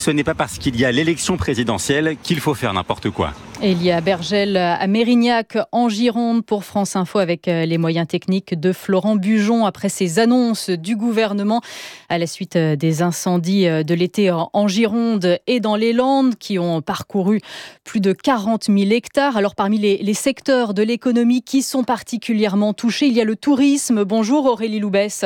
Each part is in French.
Ce n'est pas parce qu'il y a l'élection présidentielle qu'il faut faire n'importe quoi. Elia Bergel à Mérignac, en Gironde, pour France Info, avec les moyens techniques de Florent Bujon. Après ces annonces du gouvernement à la suite des incendies de l'été en Gironde et dans les Landes, qui ont parcouru plus de 40 000 hectares. Alors parmi les secteurs de l'économie qui sont particulièrement touchés, il y a le tourisme. Bonjour Aurélie Loubès.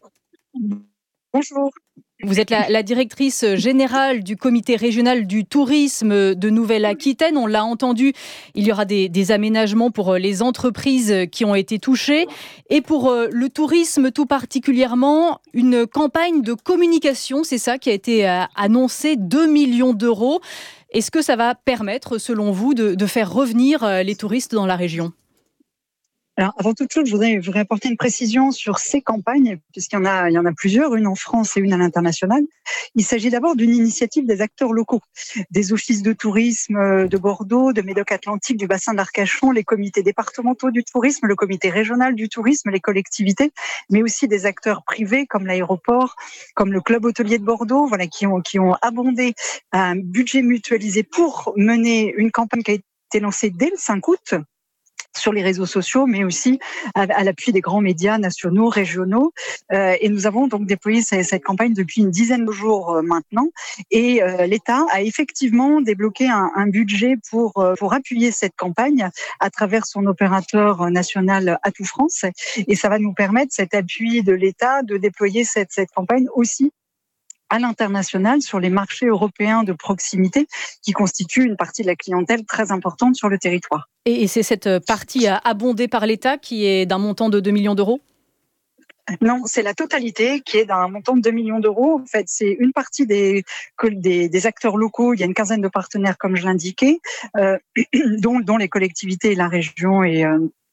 Bonjour. Vous êtes la directrice générale du comité régional du tourisme de Nouvelle-Aquitaine. On l'a entendu, il y aura des aménagements pour les entreprises qui ont été touchées. Et pour le tourisme tout particulièrement, une campagne de communication, c'est ça qui a été annoncé, 2 millions d'euros. Est-ce que ça va permettre, selon vous, de faire revenir les touristes dans la région ? Alors, avant toute chose, je voudrais apporter une précision sur ces campagnes, puisqu'il y en a plusieurs, une en France et une à l'international. Il s'agit d'abord d'une initiative des acteurs locaux, des offices de tourisme de Bordeaux, de Médoc-Atlantique, du bassin d'Arcachon, les comités départementaux du tourisme, le comité régional du tourisme, les collectivités, mais aussi des acteurs privés comme l'aéroport, comme le club hôtelier de Bordeaux, voilà, qui ont abondé un budget mutualisé pour mener une campagne qui a été lancée dès le 5 août. Sur les réseaux sociaux, mais aussi à l'appui des grands médias nationaux, régionaux. Et nous avons donc déployé cette campagne depuis une dizaine de jours maintenant. Et l'État a effectivement débloqué un budget pour appuyer cette campagne à travers son opérateur national Atout France. Et ça va nous permettre, cet appui de l'État, de déployer cette campagne aussi à l'international sur les marchés européens de proximité qui constituent une partie de la clientèle très importante sur le territoire. Et c'est cette partie abondée par l'État qui est d'un montant de 2 millions d'euros ? Non, c'est la totalité qui est d'un montant de 2 millions d'euros. En fait, c'est une partie des acteurs locaux. Il y a une quinzaine de partenaires, comme je l'indiquais, dont les collectivités et la région et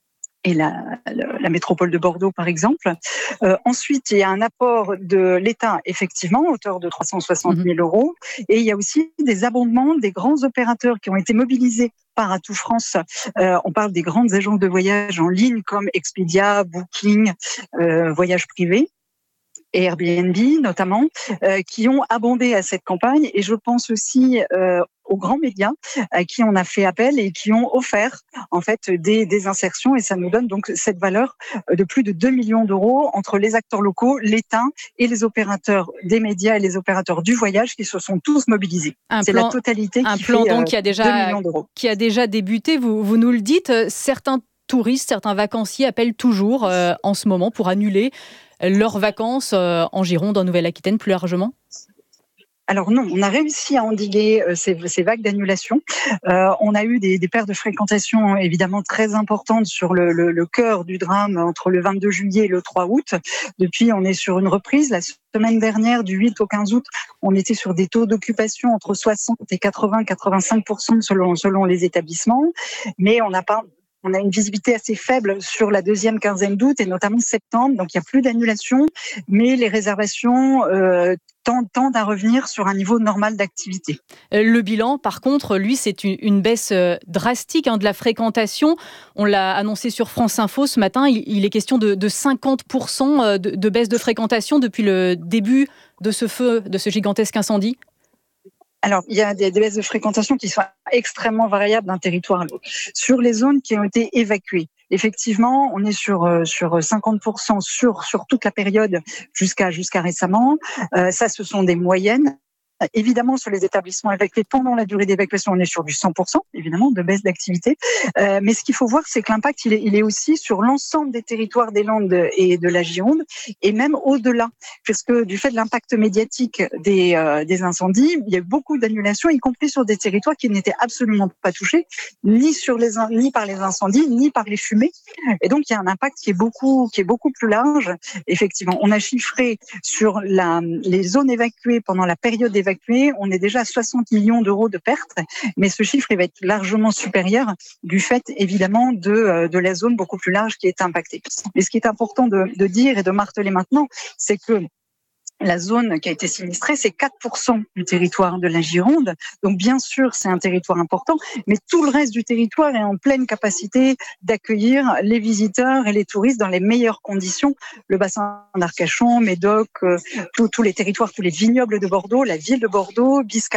la métropole de Bordeaux, par exemple. Ensuite, il y a un apport de l'État, effectivement, à hauteur de 360 000 euros. Et il y a aussi des abondements des grands opérateurs qui ont été mobilisés par Atout France. On parle des grandes agences de voyage en ligne comme Expedia, Booking, Voyage Privé et Airbnb notamment, qui ont abondé à cette campagne. Et je pense aussi aux grands médias à qui on a fait appel et qui ont offert en fait des insertions. Et ça nous donne donc cette valeur de plus de 2 millions d'euros entre les acteurs locaux, l'État et les opérateurs des médias et les opérateurs du voyage qui se sont tous mobilisés. C'est la totalité qui fait donc, 2 millions d'euros. Qui a déjà débuté, vous nous le dites, certains touristes, certains vacanciers appellent toujours en ce moment pour annuler leurs vacances en Gironde, en Nouvelle-Aquitaine plus largement ? Alors non, on a réussi à endiguer ces vagues d'annulation. On a eu des pertes de fréquentation évidemment très importantes sur le cœur du drame entre le 22 juillet et le 3 août. Depuis, on est sur une reprise. La semaine dernière, du 8 au 15 août, on était sur des taux d'occupation entre 60 et 85% selon les établissements. Mais on a une visibilité assez faible sur la deuxième quinzaine d'août et notamment septembre. Donc, il n'y a plus d'annulation, mais les réservations tendent à revenir sur un niveau normal d'activité. Le bilan, par contre, lui, c'est une baisse drastique de la fréquentation. On l'a annoncé sur France Info ce matin. Il est question de 50% de baisse de fréquentation depuis le début de ce feu, de ce gigantesque incendie. Alors, il y a des baisses de fréquentation qui sont extrêmement variables d'un territoire à l'autre. Sur les zones qui ont été évacuées, effectivement, on est sur 50% sur toute la période jusqu'à récemment. Ça, ce sont des moyennes. Évidemment, sur les établissements évacués pendant la durée d'évacuation, on est sur du 100%, évidemment, de baisse d'activité. Mais ce qu'il faut voir, c'est que l'impact, il est aussi sur l'ensemble des territoires des Landes et de la Gironde, et même au-delà. Parce que du fait de l'impact médiatique des incendies, il y a eu beaucoup d'annulations, y compris sur des territoires qui n'étaient absolument pas touchés, ni par les incendies, ni par les fumées. Et donc, il y a un impact qui est beaucoup plus large. Effectivement, on a chiffré sur les zones évacuées pendant la période d'évacuation, on est déjà à 60 millions d'euros de pertes, mais ce chiffre il va être largement supérieur du fait évidemment de la zone beaucoup plus large qui est impactée. Mais ce qui est important de dire et de marteler maintenant, c'est que La zone qui a été sinistrée, c'est 4% du territoire de la Gironde. Donc, bien sûr, c'est un territoire important, mais tout le reste du territoire est en pleine capacité d'accueillir les visiteurs et les touristes dans les meilleures conditions. Le bassin d'Arcachon, Médoc, tous les territoires, tous les vignobles de Bordeaux, la ville de Bordeaux, Biscarat.